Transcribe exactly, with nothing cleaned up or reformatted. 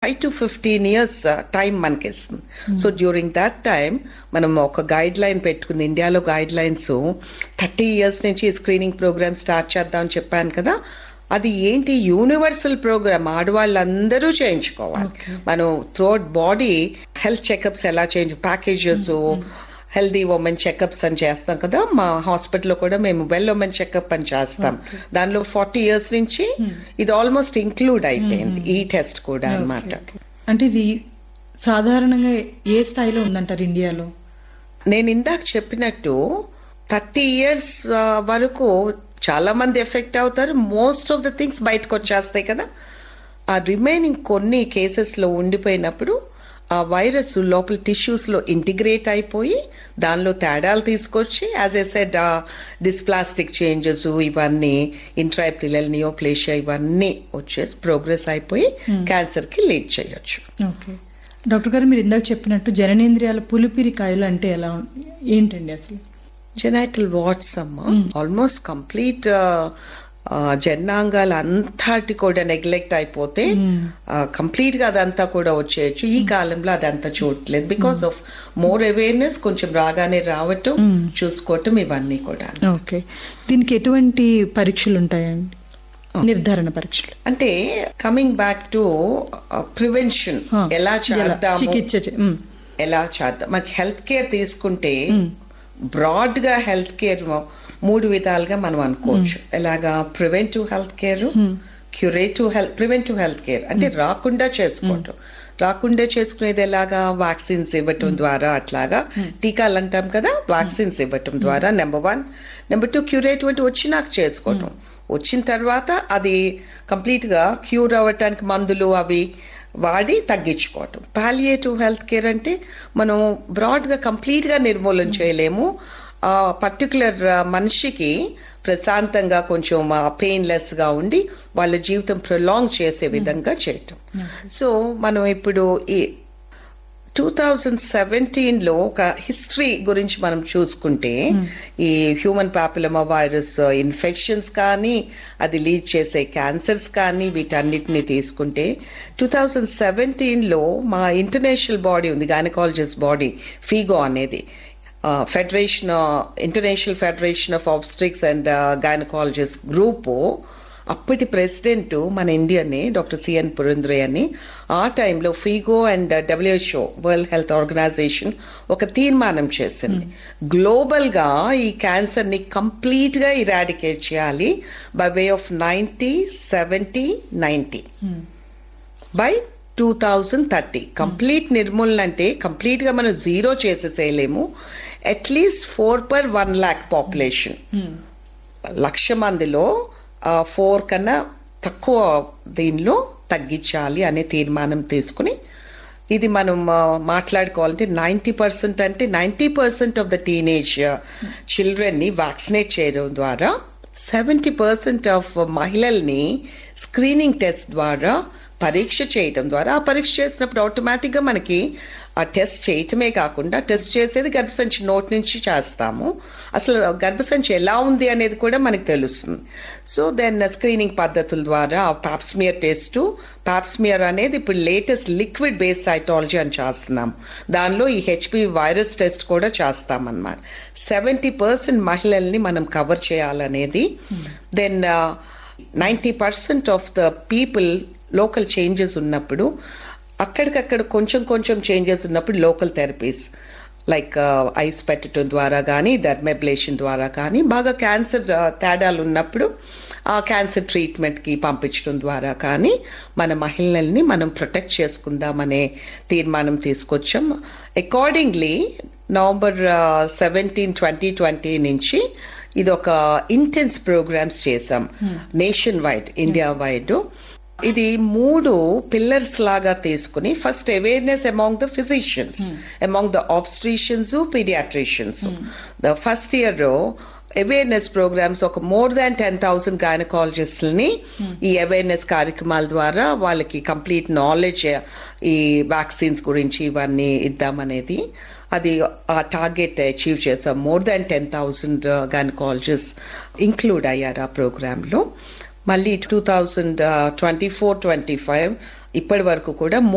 Five to fifteen years time మనకి ఇస్తుంది. So during that time మనం ఒక గైడ్ లైన్ పెట్టుకుంది. ఇండియాలో గైడ్ లైన్స్ థర్టీ ఇయర్స్ నుంచి స్క్రీనింగ్ ప్రోగ్రామ్ స్టార్ట్ చేద్దామని చెప్పాను కదా. అది ఏంటి, యూనివర్సల్ ప్రోగ్రామ్, ఆడవాళ్ళందరూ చేయించుకోవాలి. మనం త్రూఅవుట్ బాడీ హెల్త్ చెకప్స్ ఎలా చేయించు, ప్యాకేజెస్, హెల్దీ ఉమెన్ చెకప్స్ అని చేస్తాం కదా. మా హాస్పిటల్లో కూడా మేము వెల్ ఉమెన్ చెకప్ అని చేస్తాం. దానిలో ఫార్టీ ఇయర్స్ నుంచి ఇది ఆల్మోస్ట్ ఇంక్లూడ్ అయిపోయింది ఈ టెస్ట్ కూడా అన్నమాట. అంటే ఇది సాధారణంగా ఏ స్థాయిలో ఉందంటారు ఇండియాలో? నేను ఇందాక చెప్పినట్టు థర్టీ ఇయర్స్ వరకు చాలా మంది ఎఫెక్ట్ అవుతారు. మోస్ట్ ఆఫ్ ద థింగ్స్ బయటకు వచ్చేస్తాయి కదా. ఆ రిమైనింగ్ కొన్ని కేసెస్ లో ఉండిపోయినప్పుడు ఆ వైరస్ లోపల టిష్యూస్ లో ఇంటిగ్రేట్ అయిపోయి దానిలో తేడాలు తీసుకొచ్చి, as a said, dysplastic changes ఇవన్నీ, ఇంట్రాఎపిథెలియల్ నియోప్లేషియా ఇవన్నీ వచ్చేసి ప్రోగ్రెస్ అయిపోయి క్యాన్సర్ కి లీడ్ చేయొచ్చు. ఓకే డాక్టర్ గారు, మీరు ఇందాక చెప్పినట్టు జననేంద్రియాల పులిపిరి కాయలు అంటే ఎలా, ఏంటండి అసలు? జెనైటల్ వాట్స్ అమ్మా, ఆల్మోస్ట్ కంప్లీట్ జనాంగాలు అంతటి కూడా నెగ్లెక్ట్ అయిపోతే కంప్లీట్ గా అదంతా కూడా వచ్చేయచ్చు. ఈ కాలంలో అదంతా చూడట్లేదు. బికాస్ ఆఫ్ మోర్ అవేర్నెస్, కొంచెం రాగానే రావటం, చూసుకోవటం, ఇవన్నీ కూడా. ఓకే, దీనికి ఎటువంటి పరీక్షలు ఉంటాయండి, నిర్ధారణ పరీక్షలు? అంటే కమింగ్ బ్యాక్ టు ప్రివెన్షన్, ఎలా చేద్దాము, చికిత్స ఎలా చేద్దాం. మనకి హెల్త్ కేర్ తీసుకుంటే బ్రాడ్ గా హెల్త్ కేర్ మూడు విధాలుగా మనం అనుకోవచ్చు. ఎలాగా, preventive health care, curative health. Preventive health care అంటే రాకుండా చేసుకోవటం. రాకుండా చేసుకునేది ఎలాగా, వ్యాక్సిన్స్ ఇవ్వటం ద్వారా, అట్లాగా టీకాలు అంటాం కదా, వ్యాక్సిన్స్ ఇవ్వటం ద్వారా number one. Number two, curative అంటే వచ్చినాక చేసుకోవటం. వచ్చిన తర్వాత అది కంప్లీట్ గా క్యూర్ అవ్వటానికి మందులు అవి వాడి తగ్గించుకోవటం. పాలియేటివ్ హెల్త్ కేర్ అంటే మనం బ్రాడ్ గా కంప్లీట్ గా నిర్మూలన చేయలేము. ఆ పర్టికులర్ మనిషికి ప్రశాంతంగా కొంచెం పెయిన్లెస్ గా ఉండి వాళ్ళ జీవితం ప్రొలాంగ్ చేసే విధంగా చేయటం. సో మనం ఇప్పుడు ఈ టూ థౌజండ్ సెవెంటీన్ లో ఒక హిస్టరీ గురించి మనం చూసుకుంటే, ఈ హ్యూమన్ పాపిలోమా వైరస్ ఇన్ఫెక్షన్స్ కానీ, అది లీడ్ చేసే క్యాన్సర్స్ కానీ, వీటన్నిటిని తీసుకుంటే టూ థౌజండ్ సెవెంటీన్ లో మా ఇంటర్నేషనల్ బాడీ ఉంది, గైనకాలజిస్ట్ బాడీ, ఫీగో అనేది, federation, international federation of obstetrics and gynaecologist group. అప్పటి ప్రెసిడెంట్ మన ఇండియనే, డాక్టర్ సిఎన్ పురంద్రే అని. ఆ టైంలో Figo and WHO, world health organisation, ఒక తీర్మానం చేసింది. గ్లోబల్ గా ఈ క్యాన్సర్ ని కంప్లీట్ గా ఇరాడికేట్ చేయాలి by way of ninety seventy ninety by two thousand thirty. Complete నిర్మూలన అంటే కంప్లీట్ గా మనం zero చేసేసేయలేము. At least four per one lock population, లక్ష మందిలో ఫోర్ కన్నా తక్కువ దీనిలో తగ్గించాలి అనే తీర్మానం తీసుకుని, ఇది మనం మాట్లాడుకోవాలంటే నైన్టీ పర్సెంట్ అంటే ninety percent of the teenage children ని వ్యాక్సినేట్ చేయడం ద్వారా, సెవెంటీ పర్సెంట్ ఆఫ్ మహిళల్ని స్క్రీనింగ్ టెస్ట్ ద్వారా పరీక్ష చేయటం ద్వారా, ఆ పరీక్ష చేసినప్పుడు ఆటోమేటిక్ గా మనకి ఆ టెస్ట్ చేయటమే కాకుండా, టెస్ట్ చేసేది గర్భసంచి నోటి నుంచి చేస్తాము, అసలు గర్భసంచి ఎలా ఉంది అనేది కూడా మనకు తెలుస్తుంది. సో దెన్ స్క్రీనింగ్ పద్ధతుల ద్వారా పాప్స్మియర్ టెస్ట్, పాప్స్మియర్ అనేది ఇప్పుడు లేటెస్ట్ లిక్విడ్ బేస్డ్ సైటాలజీ అని చేస్తున్నాం. దానిలో ఈ హెచ్పివి వైరస్ టెస్ట్ కూడా చేస్తామన్నమాట. సెవెంటీ పర్సెంట్ మహిళల్ని మనం కవర్ చేయాలనేది. Then ninety percent of the people local changes ఉన్నప్పుడు, అక్కడికక్కడ కొంచెం కొంచెం చేంజెస్ ఉన్నప్పుడు లోకల్ థెరపీస్ లైక్ ఐస్ పెట్టడం ద్వారా కానీ, డర్మెబ్లేషన్ ద్వారా కానీ, బాగా క్యాన్సర్ తేడాలు ఉన్నప్పుడు ఆ క్యాన్సర్ ట్రీట్మెంట్ కి పంపించడం ద్వారా కానీ మన మహిళల్ని మనం ప్రొటెక్ట్ చేసుకుందామనే తీర్మానం తీసుకొచ్చాం. Accordingly November seventeen twenty twenty నుంచి ఇది ఒక ఇంటెన్స్ ప్రోగ్రామ్స్ చేశాం నేషన్ వైడ్, ఇండియా వైడ్. ఇది మూడు పిల్లర్స్ లాగా తీసుకుని, first awareness among the physicians, among the ఆబ్స్ట్రిషియన్స్, paediatricians. The first year awareness programmes ఒక more than ten thousand gynaecologist ని ఈ అవేర్నెస్ కార్యక్రమాల ద్వారా వాళ్ళకి కంప్లీట్ నాలెడ్జ్ ఈ వ్యాక్సిన్స్ గురించి ఇవన్నీ ఇద్దామనేది, అది ఆ టార్గెట్ అచీవ్ చేసాం. More than ten thousand gynaecologist include అయ్యారు ఆ ప్రోగ్రామ్ లో. మళ్ళీ two thousand twenty four twenty five ఇప్పటి వరకు కూడా